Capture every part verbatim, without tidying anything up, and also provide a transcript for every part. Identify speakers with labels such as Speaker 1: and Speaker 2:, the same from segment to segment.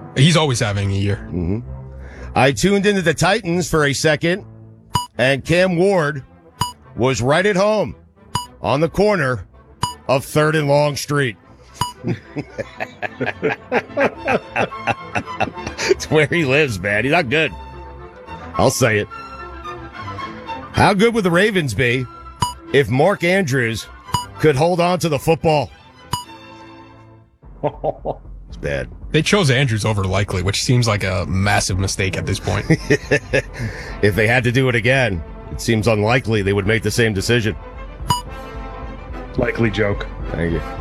Speaker 1: He's always having a year.
Speaker 2: Mm-hmm. I tuned into the Titans for a second, and Cam Ward was right at home on the corner of third and Long Street. It's where he lives, man. He's not good. I'll say it. How good would the Ravens be if Mark Andrews could hold on to the football? It's bad.
Speaker 1: They chose Andrews over Likely, which seems like a massive mistake at this point.
Speaker 2: If they had to do it again, it seems unlikely they would make the same decision.
Speaker 3: Likely joke.
Speaker 2: Thank you.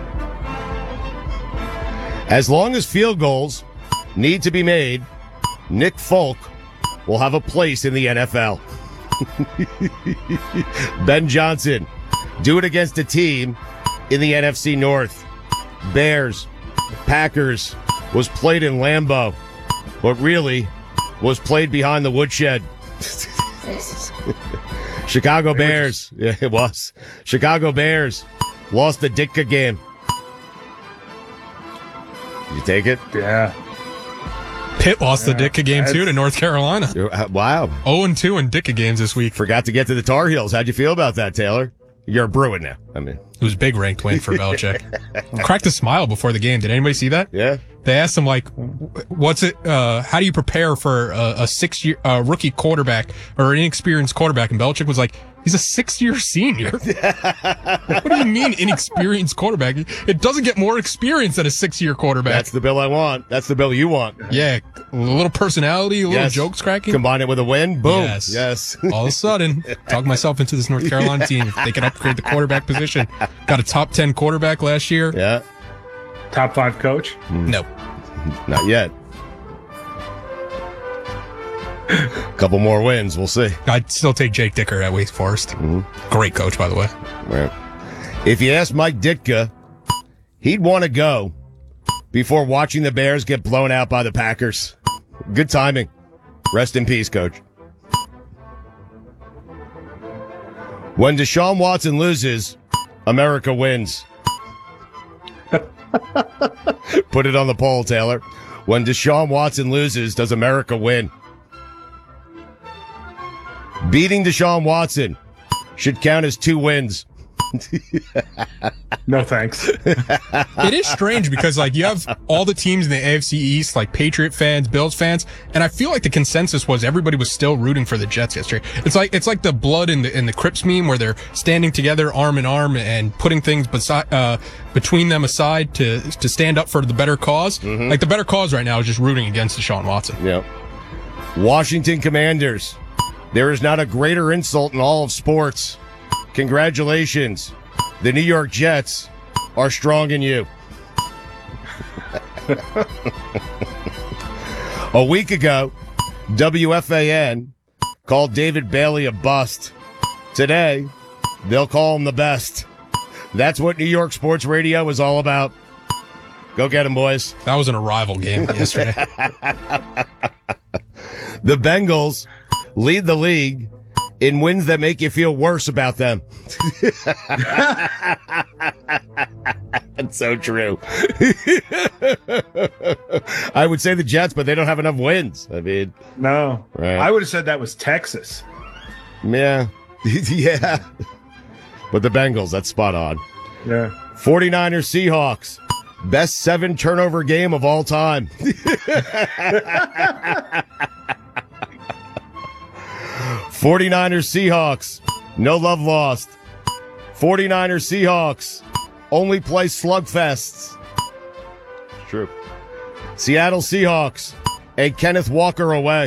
Speaker 2: As long as field goals need to be made, Nick Folk will have a place in the N F L. Ben Johnson, do it against a team in the N F C North. Bears, Packers was played in Lambeau, but really was played behind the woodshed. Chicago Bears, yeah, it was. Chicago Bears lost the Ditka game. Did you take it?
Speaker 3: Yeah.
Speaker 1: Pitt lost yeah, the Ditka game, too, to North Carolina.
Speaker 2: Wow.
Speaker 1: oh and two in Ditka games this week.
Speaker 2: Forgot to get to the Tar Heels. How'd you feel about that, Taylor? You're a Bruin now. I mean,
Speaker 1: it was a big ranked win for Belichick. Cracked a smile before the game. Did anybody see that?
Speaker 2: Yeah.
Speaker 1: They asked him, like, what's it, uh, how do you prepare for a, a six year, uh, rookie quarterback or an inexperienced quarterback? And Belichick was like, he's a six year senior. What do you mean inexperienced quarterback? It doesn't get more experience than a six year quarterback.
Speaker 2: That's the bill I want. That's the bill you want.
Speaker 1: Yeah. A little personality, a little
Speaker 2: yes.
Speaker 1: jokes cracking.
Speaker 2: Combine it with a win. Boom.
Speaker 1: Yes.
Speaker 2: yes.
Speaker 1: All of a sudden, talk myself into this North Carolina team. If they can upgrade the quarterback position. Got a top ten quarterback last year.
Speaker 2: Yeah.
Speaker 3: Top five coach?
Speaker 2: Mm.
Speaker 1: No.
Speaker 2: Not yet. Couple more wins. We'll see.
Speaker 1: I'd still take Jake Dicker at Wake Forest.
Speaker 2: Mm-hmm.
Speaker 1: Great coach, by the way.
Speaker 2: Right. If you ask Mike Ditka, he'd want to go before watching the Bears get blown out by the Packers. Good timing. Rest in peace, coach. When Deshaun Watson loses, America wins. Put it on the poll, Taylor. When Deshaun Watson loses, does America win? Beating Deshaun Watson should count as two wins.
Speaker 3: No thanks.
Speaker 1: It is strange because, like, you have all the teams in the A F C East, like Patriot fans, Bills fans, and I feel like the consensus was everybody was still rooting for the Jets yesterday. It's like it's like the blood in the in the Crips meme where they're standing together, arm in arm, and putting things beside uh, between them aside to to stand up for the better cause. Mm-hmm. Like the better cause right now is just rooting against Deshaun Watson.
Speaker 2: Yeah. Washington Commanders. There is not a greater insult in all of sports. Congratulations. The New York Jets are strong in you. A week ago, W F A N called David Bailey a bust. Today, they'll call him the best. That's what New York sports radio is all about. Go get him, boys.
Speaker 1: That was an arrival game yesterday.
Speaker 2: The Bengals lead the league in wins that make you feel worse about them. That's so true. I would say the Jets, but they don't have enough wins. I mean,
Speaker 3: no.
Speaker 2: Right.
Speaker 3: I would have said that was Texas.
Speaker 2: Yeah. Yeah. But the Bengals, that's spot on.
Speaker 3: Yeah.
Speaker 2: 49ers Seahawks. Best seven turnover game of all time. forty-niners Seahawks. No love lost. forty-niners Seahawks. Only play slugfests. It's true. Seattle Seahawks. And Kenneth Walker away.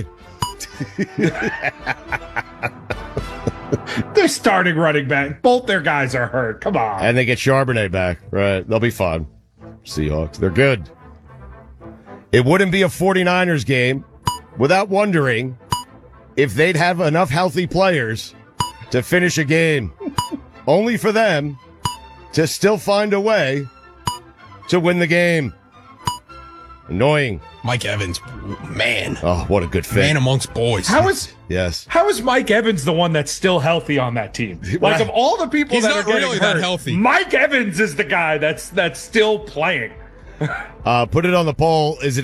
Speaker 3: They're starting running back. Both their guys are hurt. Come on.
Speaker 2: And they get Charbonnet back. Right. They'll be fine. Seahawks. They're good. It wouldn't be a forty-niners game without wondering if they'd have enough healthy players to finish a game, only for them to still find a way to win the game. Annoying.
Speaker 1: Mike Evans, man.
Speaker 2: Oh, what a good fit.
Speaker 1: Man amongst boys.
Speaker 3: How is
Speaker 2: yes?
Speaker 3: How is Mike Evans the one that's still healthy on that team? Like, of all the people
Speaker 1: He's
Speaker 3: that
Speaker 1: not
Speaker 3: are getting
Speaker 1: really
Speaker 3: hurt,
Speaker 1: that healthy.
Speaker 3: Mike Evans is the guy that's that's still playing.
Speaker 2: Uh, put it on the poll. Is it